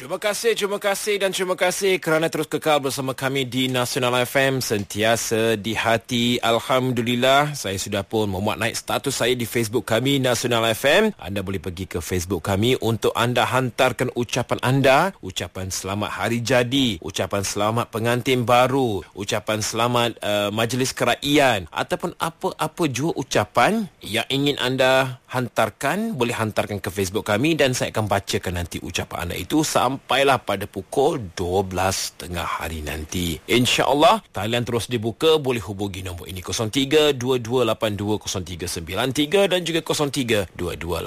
Terima kasih kerana terus kekal bersama kami di Nasional FM, sentiasa di hati. Alhamdulillah, saya sudah pun memuat naik status saya di Facebook kami Nasional FM. Anda boleh pergi ke Facebook kami untuk anda hantarkan ucapan anda, ucapan selamat hari jadi, ucapan selamat pengantin baru, ucapan selamat majlis keraian, ataupun apa-apa jua ucapan yang ingin anda hantarkan, boleh hantarkan ke Facebook kami dan saya akan bacakan nanti ucapan anda itu sampailah pada pukul 12.30 hari nanti. InsyaAllah, talian terus dibuka. Boleh hubungi nombor ini 03-2282-0393 dan juga 03-22